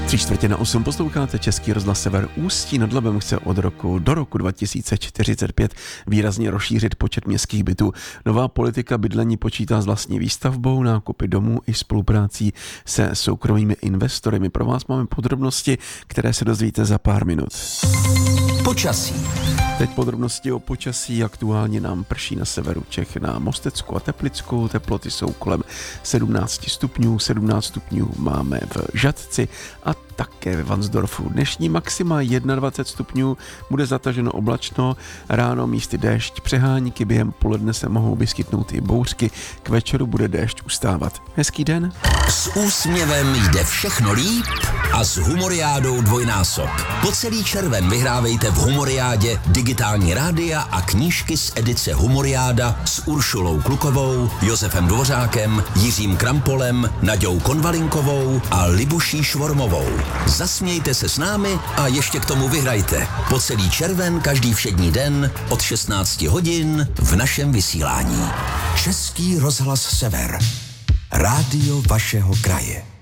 7:45 posloucháte Český rozhlas Sever. Ústí nad Labem chce do roku 2045 výrazně rozšířit počet městských bytů. Nová politika bydlení počítá s vlastní výstavbou, nákupy domů i spoluprácí se soukromými investory. My pro vás máme podrobnosti, které se dozvíte za pár minut. Počasí. Teď podrobnosti o počasí. Aktuálně nám prší na severu Čech, na Mostecku a Teplicku. Teploty jsou kolem 17 stupňů. 17 stupňů máme v Žatci a také ve Varnsdorfu. Dnešní maxima 21 stupňů, bude zataženo oblačno, ráno místy déšť, přehánky, během poledne se mohou vyskytnout i bouřky, k večeru bude déšť ustávat. Hezký den. S úsměvem jde všechno líp a s Humoriádou dvojnásob. Po celý červen vyhrávejte v Humoriádě digitální rádia a knížky z edice Humoriáda s Uršulou Klukovou, Josefem Dvořákem, Jiřím Krampolem, Naďou Konvalinkovou a Libuší Švormovou. Zasmějte se s námi a ještě k tomu vyhrajte. Po celý červen každý všední den od 16 hodin v našem vysílání. Český rozhlas Sever. Rádio vašeho kraje.